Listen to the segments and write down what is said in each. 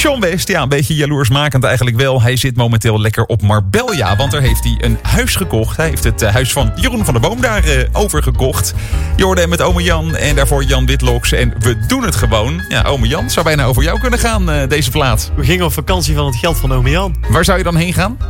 Sean West, ja, een beetje jaloersmakend eigenlijk wel. Hij zit momenteel lekker op Marbella, want daar heeft hij een huis gekocht. Hij heeft het huis van Jeroen van der Boom daar overgekocht. Je hoorde hem met ome Jan en daarvoor Jan Witloks. En we doen het gewoon. Ja, ome Jan, zou bijna over jou kunnen gaan, deze plaat. We gingen op vakantie van het geld van ome Jan. Waar zou je dan heen gaan?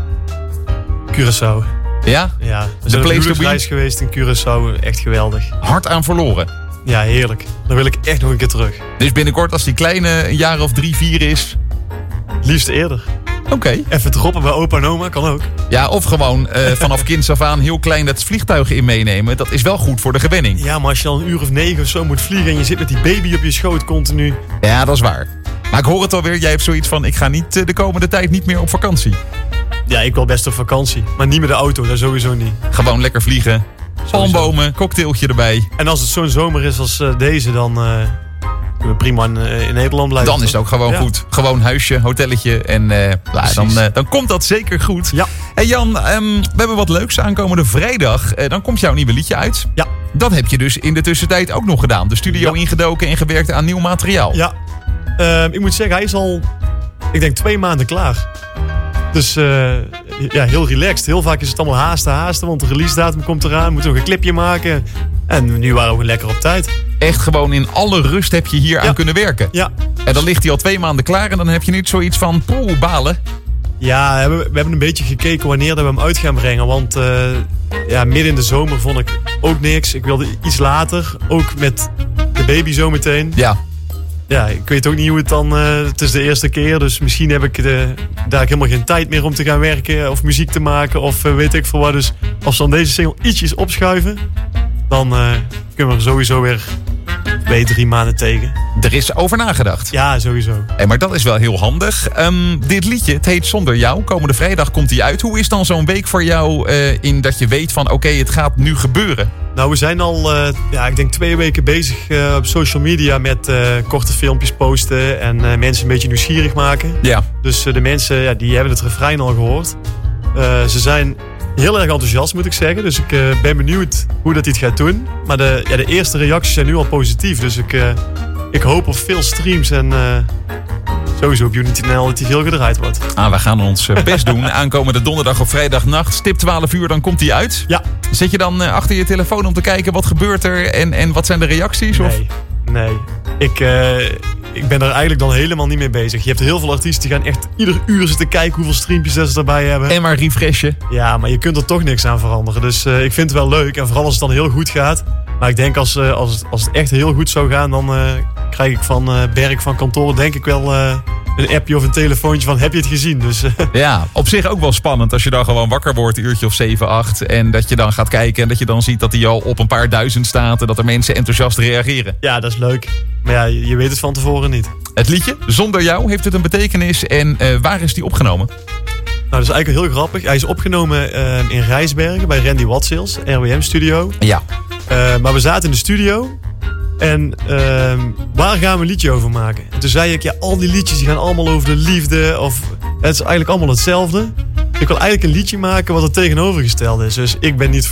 Curaçao. Ja? Ja, we zijn op een huwelijksreis geweest in Curaçao. Echt geweldig. Hard aan verloren. Ja, heerlijk. Dan wil ik echt nog een keer terug. Dus binnenkort, als die kleine een jaar of 3, 4 is... Liefst eerder. Oké. Even droppen bij opa en oma, kan ook. Ja, of gewoon vanaf kinds af aan heel klein dat vliegtuig in meenemen. Dat is wel goed voor de gewenning. Ja, maar als je al 1 uur of 9 of zo moet vliegen en je zit met die baby op je schoot continu. Ja, dat is waar. Maar ik hoor het alweer, jij hebt zoiets van, ik ga niet de komende tijd niet meer op vakantie. Ja, ik wil best op vakantie. Maar niet met de auto, dat sowieso niet. Gewoon lekker vliegen. Palmbomen, cocktailtje erbij. En als het zo'n zomer is als deze, dan kunnen we prima in Nederland blijven. Dan is het ook gewoon goed. Gewoon huisje, hotelletje. En dan komt dat zeker goed. Ja. Hey Jan, we hebben wat leuks aankomende vrijdag. Dan komt jouw nieuwe liedje uit. Ja. Dat heb je dus in de tussentijd ook nog gedaan. De studio ingedoken en gewerkt aan nieuw materiaal. Ja. Ik moet zeggen, hij is al, ik denk 2 maanden klaar. Dus ja, heel relaxed. Heel vaak is het allemaal haasten. Want de release datum komt eraan. We moeten nog een clipje maken. En nu waren we lekker op tijd. Echt gewoon in alle rust heb je hier aan kunnen werken. Ja. En dan ligt hij al 2 maanden klaar. En dan heb je niet zoiets van, balen. Ja, we hebben een beetje gekeken wanneer dat we hem uit gaan brengen. Want midden in de zomer vond ik ook niks. Ik wilde iets later. Ook met de baby zo meteen. Ja. Ja, ik weet ook niet hoe het dan... het is de eerste keer, dus misschien heb ik daar helemaal geen tijd meer om te gaan werken... of muziek te maken, of weet ik veel wat. Dus als we dan deze single ietsjes opschuiven... dan kunnen we er sowieso weer 2-3 maanden tegen. Er is over nagedacht. Ja, sowieso. Hey, maar dat is wel heel handig. Dit liedje, het heet Zonder Jou. Komende vrijdag komt hij uit. Hoe is dan zo'n week voor jou in dat je weet van... oké, het gaat nu gebeuren? Nou, we zijn al, ik denk 2 weken bezig op social media met korte filmpjes posten en mensen een beetje nieuwsgierig maken. Ja. Dus de mensen, die hebben het refrein al gehoord. Ze zijn heel erg enthousiast, moet ik zeggen. Dus ik ben benieuwd hoe dat hij het gaat doen. Maar de eerste reacties zijn nu al positief. Dus ik hoop op veel streams en... sowieso op Unity.nl dat hij veel gedraaid wordt. We gaan ons best doen. Aankomende donderdag of vrijdagnacht, stip 12 uur, dan komt hij uit. Ja. Zit je dan achter je telefoon om te kijken wat gebeurt er en wat zijn de reacties? Of? Nee. Ik ben er eigenlijk dan helemaal niet mee bezig. Je hebt heel veel artiesten die gaan echt ieder uur zitten kijken hoeveel streampjes ze erbij hebben. En maar refreshen. Ja, maar je kunt er toch niks aan veranderen. Dus ik vind het wel leuk. En vooral als het dan heel goed gaat. Maar ik denk als het echt heel goed zou gaan, dan krijg ik van Berk van kantoor denk ik wel een appje of een telefoontje van heb je het gezien? Dus, Ja, op zich ook wel spannend als je dan gewoon wakker wordt, een uurtje of 7, 8. En dat je dan gaat kijken en dat je dan ziet dat hij al op een paar duizend staat. En dat er mensen enthousiast reageren. Ja, dat is leuk. Maar ja, je weet het van tevoren niet. Het liedje, Zonder Jou, heeft het een betekenis en waar is die opgenomen? Nou, dat is eigenlijk heel grappig. Hij is opgenomen in Rijsbergen bij Randy Watsils, RWM Studio. Ja. Maar we zaten in de studio en waar gaan we een liedje over maken? En toen zei ik, ja, al die liedjes die gaan allemaal over de liefde. Of het is eigenlijk allemaal hetzelfde. Ik wil eigenlijk een liedje maken wat het tegenovergestelde is. Dus ik ben niet